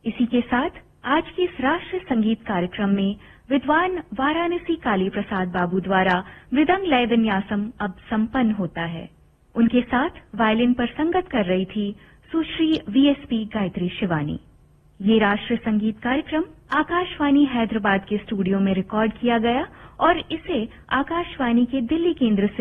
इसी के साथ आज के इस राष्ट्रीय संगीत कार्यक्रम में विद्वान वाराणसी काली प्रसाद बाबू द्वारा मृदंग लय विन्यासम अब संपन्न होता है। उनके साथ वायलिन पर संगत कर रही थी सुश्री वीएसपी गायत्री शिवानी। ये राष्ट्रीय संगीत कार्यक्रम आकाशवाणी हैदराबाद के स्टूडियो में रिकॉर्ड किया गया और इसे आकाशवाणी के दिल्ली केंद्र से